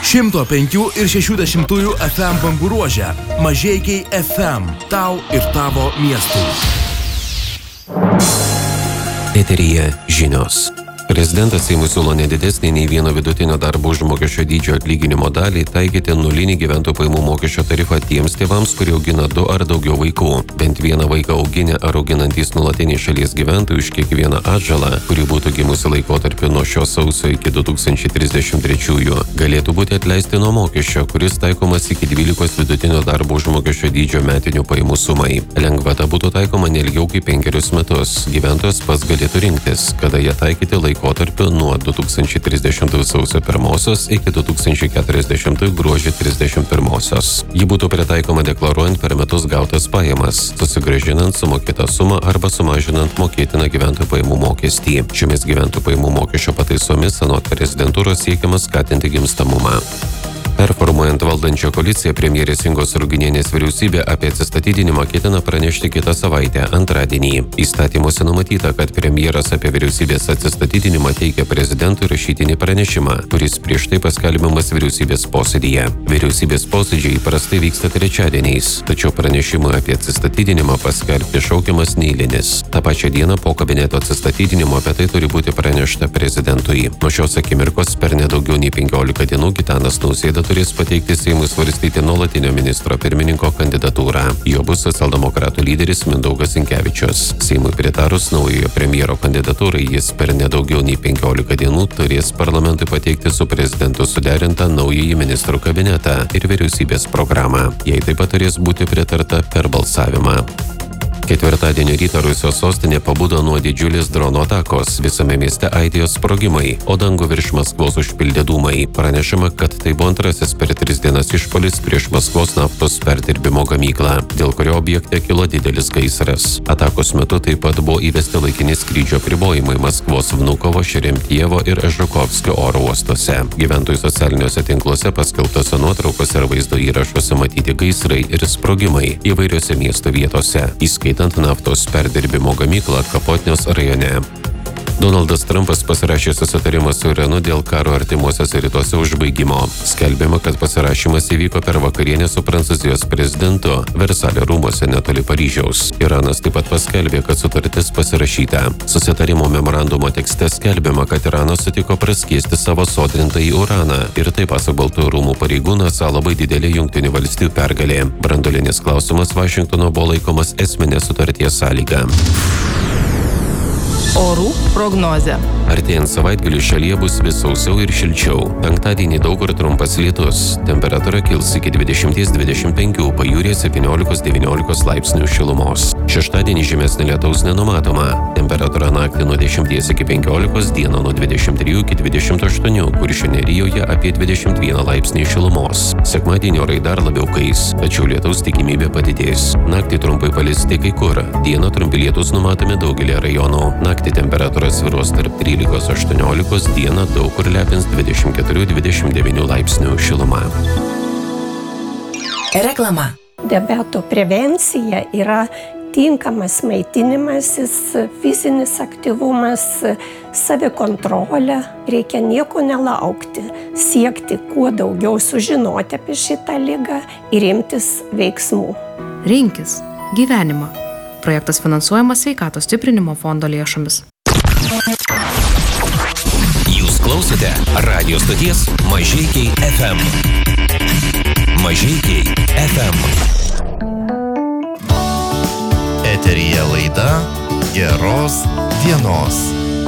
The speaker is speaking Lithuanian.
105,6 FM bangų ruože. Mažeikiai FM. Tau ir tavo miestui. Eteryje žinios. Prezidentas Seimui siūlo nedidesnį nei vieno vidutinio darbo užmokesčio dydžio atlyginimo dalį taikyti nulinį gyventojų pajamų mokesčio tarifą tiems tėvams, kurie augina 2 ar daugiau vaikų. Bent vieną vaiką auginę ar auginantys nuolatiniai šalies gyventojai už kiekvieną atžalą, kuri būtų gimusi laikotarpiu nuo šio sausio iki 2033, galėtų būti atleisti nuo mokesčio, kuris taikomas iki 12 vidutinio darbo užmokesčio dydžio metinių pajamų sumai. Lengvata būtų taikoma neilgiau kaip 5 metus. Gyventojas pats galėtų rinktis, kada ją taikyti laikotarpiu nuo 2030 sausio 1 iki 2040 gruodžio 31. Ji būtų pritaikoma deklaruojant per metus gautas pajamas, susigrąžinant sumokėtą sumą arba sumažinant mokėtiną gyventojų pajamų mokestį. Šiomis gyventojų pajamų mokesčio pataisomis anot prezidentūros siekiama skatinti gimstamumą. Performuojant valdančią koaliciją, premjerės Ingos Ruginienės vyriausybė apie atsistatydinimą ketina pranešti kitą savaitę, antradienį. Įstatymuose numatyta, kad premjeras apie vyriausybės atsistatydinimą teikia prezidentui rašytinį pranešimą, kuris prieš tai paskelbiamas vyriausybės posėdyje. Vyriausybės posėdžiai įprastai vyksta trečiadieniais, tačiau pranešimui apie atsistatydinimą paskelbti šaukiamas neeilinis. Ta pačia diena po kabineto atsistatydinimo apie tai turi būti pranešta prezidentui. Nuo šios akimirkos per nedaugiau nei 15 dienų Gitanas Nausėda turės pateikti Seimui svarstyti nuolatinio ministro pirmininko kandidatūrą. Jo bus socialdemokratų lyderis Mindaugas Sinkevičius. Seimui pritarus naujojo premjero kandidatūrai, jis per nedaugiau nei 15 dienų turės parlamentui pateikti su prezidentu suderintą naująjį ministrų kabinetą ir vyriausybės programą. Jai taip pat turės būti pritarta per balsavimą. Ketvirtadienio rytą Rusijos sostinė pabudo nuo didžiulės drono atakos. Visame mieste aidėjo sprogimai, o dangų virš Maskvos užpildė dūmai. Pranešama, kad tai buvo antrasis per 3 dienas išpuolis prieš Maskvos naftos perdirbimo gamyklą, dėl kurio objekte kilo didelis gaisras. Atakos metu taip pat buvo įvesti laikini skrydžio apribojimai Maskvos Vnukovo, Šeremtjevo ir Žukovskio oro uostuose. Gyventojų socialiniuose tinkluose paskelbtose nuotraukose ir vaizdo įrašuose matyti gaisrai ir sprogimai įvairiose miesto vietose, įskaitant naftos perdirbimo gamyklą Kapotnios rajone. Donaldas Trumpas pasirašė susitarimą su Iranu dėl karo artimuosiuose rytuose užbaigimo. Skelbiama, kad pasirašymas įvyko per vakarienę su Prancūzijos prezidentu Versalio rūmuose netoli Paryžiaus. Iranas taip pat paskelbė, kad sutartis pasirašyta. Susitarimo memorandumo tekste skelbiama, kad Iranas sutiko praskiesti savo sodrintąjį uraną ir taip pasak Baltųjų rūmų pareigūnas labai didelė Jungtinių valstijų pergalė. Branduolinis klausimas Vašingtono buvo laikomas esminė sutarties sąlyga. Orų prognozė. Artėjant savaitgaliui šalyje bus vis sausiau ir šilčiau. Penktadienį daug kur trumpas lietus. Temperatūra kils iki 20-25, pajūryje 17-19 laipsnių šilumos. Šeštadienį žymesnė lietaus nenumatoma. Temperatūra naktį nuo 10 iki 15, dieną nuo 23 iki 28, Kuršių nerijoje apie 21 laipsnį šilumos. Sekmadienį orai dar labiau kais, tačiau lietaus tikimybė padidės. Naktį trumpai palis tik kai kur. Dieną trumpi lietus numatomi daugelį rajonų. Naktį temperatūra svyruos tarp 13-18, dieną daug kur lepins 24-29 laipsnių šiluma. Reklama. Diabeto prevencija yra tinkamas maitinimasis, fizinis aktyvumas, savikontrolė. Reikia nieko nelaukti, siekti kuo daugiau sužinoti apie šitą ligą ir imtis veiksmų. Rinkis gyvenimą. Projektas finansuojamas Sveikatos stiprinimo fondo lėšomis. Jūs klausote radijos stoties Mažeikiai FM. Mažeikiai FM. Eteryje laida Geros dienos.